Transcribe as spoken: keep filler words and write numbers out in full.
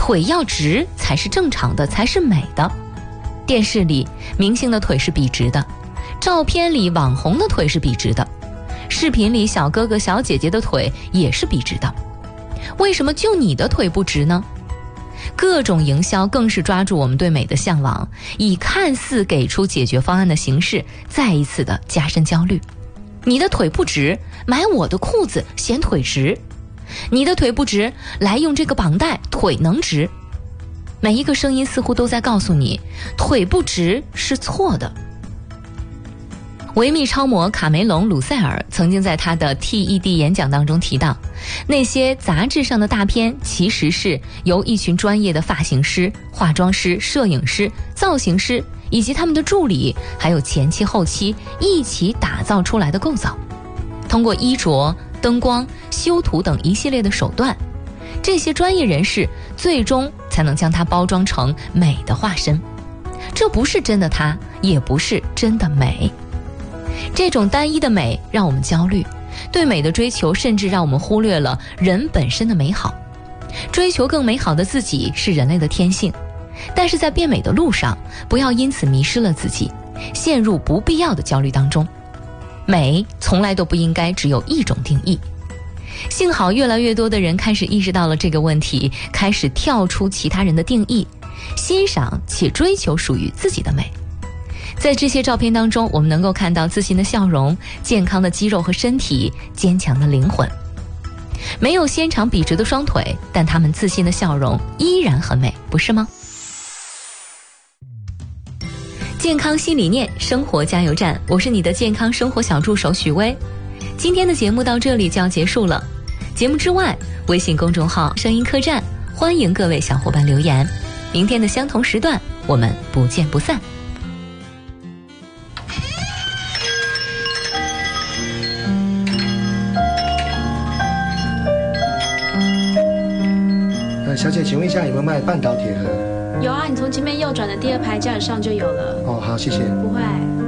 腿要直才是正常的，才是美的。电视里明星的腿是笔直的，照片里网红的腿是笔直的，视频里小哥哥小姐姐的腿也是笔直的。为什么就你的腿不直呢？各种营销更是抓住我们对美的向往，以看似给出解决方案的形式，再一次的加深焦虑。你的腿不直，买我的裤子显腿直；你的腿不直，来用这个绑带，腿能直。每一个声音似乎都在告诉你，腿不直是错的。维密超模卡梅隆·鲁塞尔曾经在他的 T E D 演讲当中提到，那些杂志上的大片其实是由一群专业的发型师、化妆师、摄影师、造型师以及他们的助理，还有前期后期一起打造出来的构造。通过衣着、灯光、修图等一系列的手段，这些专业人士最终才能将它包装成美的化身。这不是真的它，也不是真的美。这种单一的美让我们焦虑，对美的追求甚至让我们忽略了人本身的美好。追求更美好的自己是人类的天性，但是在变美的路上，不要因此迷失了自己，陷入不必要的焦虑当中。美从来都不应该只有一种定义。幸好越来越多的人开始意识到了这个问题，开始跳出其他人的定义，欣赏且追求属于自己的美。在这些照片当中，我们能够看到自信的笑容、健康的肌肉和身体、坚强的灵魂。没有纤长笔直的双腿，但他们自信的笑容依然很美，不是吗？健康新理念，生活加油站，我是你的健康生活小助手许巍。今天的节目到这里就要结束了。节目之外，微信公众号声音客栈，欢迎各位小伙伴留言。明天的相同时段，我们不见不散。 呃，小姐，请问一下有没有卖半导体盒？ 有啊，你从前面右转的第二排架子上就有了。 哦，好，谢谢。 不会。